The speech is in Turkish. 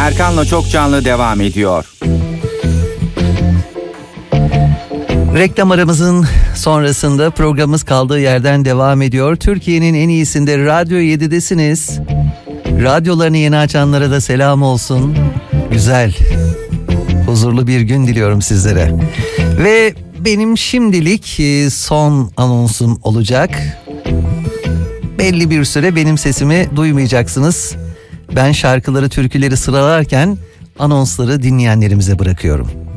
Erkan'la Çok Canlı devam ediyor. Reklam aramızın sonrasında programımız kaldığı yerden devam ediyor. Türkiye'nin en iyisinde Radyo 7'desiniz. Radyolarını yeni açanlara da selam olsun. Güzel, huzurlu bir gün diliyorum sizlere. Ve benim şimdilik son anonsum olacak. Belli bir süre benim sesimi duymayacaksınız. Ben şarkıları, türküleri sıralarken anonsları dinleyenlerimize bırakıyorum.